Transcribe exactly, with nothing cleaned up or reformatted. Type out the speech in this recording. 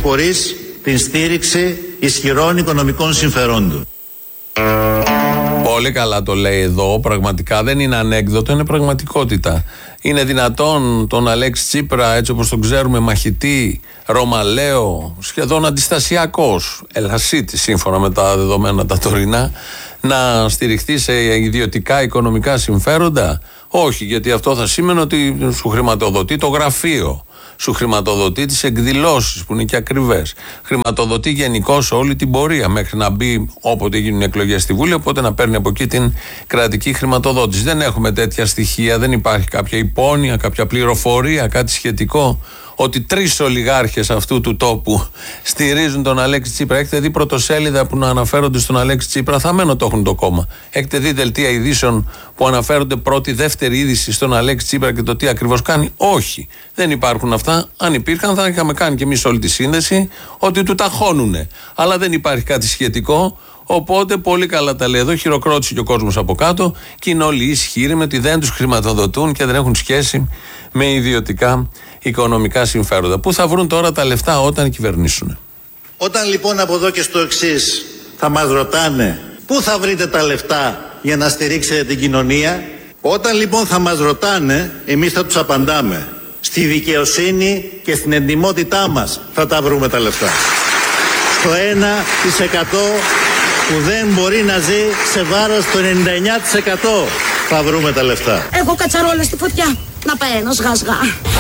χωρίς την στήριξη ισχυρών οικονομικών συμφερόντων. Πολύ καλά το λέει εδώ, πραγματικά δεν είναι ανέκδοτο, είναι πραγματικότητα. Είναι δυνατόν τον Αλέξη Τσίπρα, έτσι όπως τον ξέρουμε, μαχητή, ρωμαλαίο, σχεδόν αντιστασιακός, ελασίτης σύμφωνα με τα δεδομένα τα τωρινά, να στηριχθεί σε ιδιωτικά οικονομικά συμφέροντα? Όχι, γιατί αυτό θα σήμαινε ότι σου χρηματοδοτεί το γραφείο, σου χρηματοδοτεί τις εκδηλώσεις που είναι και ακριβές, χρηματοδοτεί γενικώς όλη την πορεία μέχρι να μπει όποτε γίνουν εκλογές στη Βουλή, οπότε να παίρνει από εκεί την κρατική χρηματοδότηση. Δεν έχουμε τέτοια στοιχεία, δεν υπάρχει κάποια υπόνοια, κάποια πληροφορία, κάτι σχετικό ότι τρεις ολιγάρχες αυτού του τόπου στηρίζουν τον Αλέξη Τσίπρα. Έχετε δει πρωτοσέλιδα που να αναφέρονται στον Αλέξη Τσίπρα? Θα μένω το έχουν το κόμμα. Έχετε δει δελτία ειδήσεων που αναφέρονται πρώτη, δεύτερη είδηση στον Αλέξη Τσίπρα και το τι ακριβώς κάνει? Όχι. Δεν υπάρχουν αυτά. Αν υπήρχαν θα είχαμε κάνει κι εμείς όλη τη σύνδεση ότι του ταχώνουνε. Αλλά δεν υπάρχει κάτι σχετικό. Οπότε πολύ καλά τα λέει εδώ, χειροκρότησε και ο κόσμος από κάτω και είναι όλοι ισχυροί με ότι δεν τους χρηματοδοτούν και δεν έχουν σχέση με ιδιωτικά οικονομικά συμφέροντα. Πού θα βρουν τώρα τα λεφτά όταν κυβερνήσουν? Όταν λοιπόν από εδώ και στο εξής θα μας ρωτάνε πού θα βρείτε τα λεφτά για να στηρίξετε την κοινωνία, όταν λοιπόν θα μας ρωτάνε, εμείς θα τους απαντάμε: στη δικαιοσύνη και στην εντιμότητά μας θα τα βρούμε τα λεφτά. Στο ένα τοις εκατό που δεν μπορεί να ζει σε βάρος το ενενήντα εννιά τοις εκατό θα βρούμε τα λεφτά. Έχω κατσαρόλες στη φωτιά. Να πάει ένας γάσγα.